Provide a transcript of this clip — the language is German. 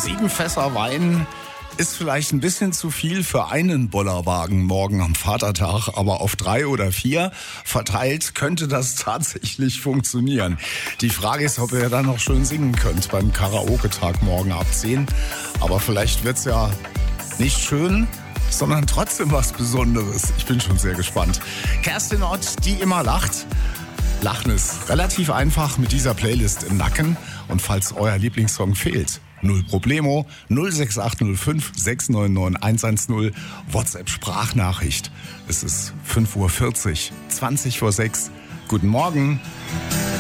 7 Fässer Wein ist vielleicht ein bisschen zu viel für einen Bollerwagen morgen am Vatertag, aber auf 3 oder 4 verteilt könnte das tatsächlich funktionieren. Die Frage ist, ob ihr dann noch schön singen könnt beim Karaoke-Tag morgen ab 10. Aber vielleicht wird's ja nicht schön, sondern trotzdem was Besonderes. Ich bin schon sehr gespannt. Kerstin Ott, die immer lacht. Lachen ist relativ einfach mit dieser Playlist im Nacken. Und falls euer Lieblingssong fehlt, null Problemo, 06805 699 110, WhatsApp-Sprachnachricht. Es ist 5:40 Uhr, 20 vor 6. Guten Morgen.